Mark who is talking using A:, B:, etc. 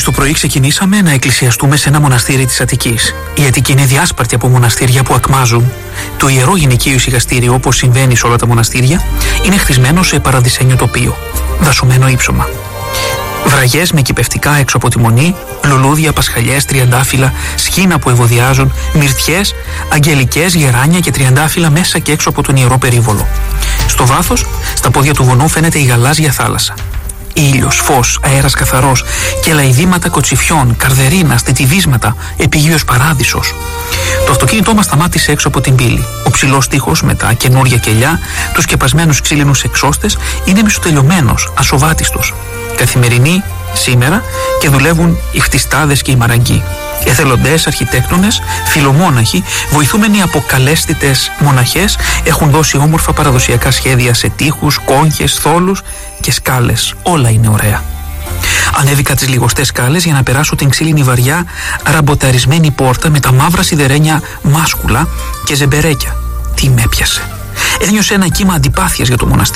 A: το πρωί ξεκινήσαμε να εκκλησιαστούμε σε ένα μοναστήρι της Αττικής. Η Αττική είναι διάσπαρτη από μοναστήρια που ακμάζουν. Το ιερό γυναικείο ησυχαστήριο, όπως συμβαίνει σε όλα τα μοναστήρια, είναι χτισμένο σε παραδεισένιο τοπίο, δασωμένο ύψωμα. Βραγιές με κυπευτικά έξω από τη μονή, λουλούδια, πασχαλιές, τριαντάφυλλα, σχήνα που ευωδιάζουν, μυρτιές, αγγελικές, γεράνια και τριαντάφυλλα μέσα και έξω από τον ιερό περίβολο. Στο βάθος, στα πόδια του βουνού φαίνεται η γαλάζια θάλασσα. Ήλιος, φως, αέρας καθαρός και λαϊδήματα κοτσιφιών, καρδερίνας, τετιβίσματα, επιγείος παράδεισος. Το αυτοκίνητό μας σταμάτησε έξω από την πύλη. Ο ψηλός τοίχος με τα καινούρια κελιά, τους σκεπασμένους ξύλινους εξώστες είναι μισοτελειωμένος, ασοβάτιστος. Καθημερινοί σήμερα και δουλεύουν οι χτιστάδες και οι μαραγκοί. Εθελοντές, αρχιτέκτονες, φιλομόναχοι, βοηθούμενοι από καλέσθητες μοναχές, έχουν δώσει όμορφα παραδοσιακά σχέδια σε τοίχους, κόγχες, θόλους και σκάλες. Όλα είναι ωραία. Ανέβηκα τις λιγοστές σκάλες για να περάσω την ξύλινη βαριά ραμποταρισμένη πόρτα με τα μαύρα σιδερένια μάσκουλα και ζεμπερέκια. Τι με έπιασε. Ένιωσε ένα κύμα αντιπάθειας για το μοναστήρι.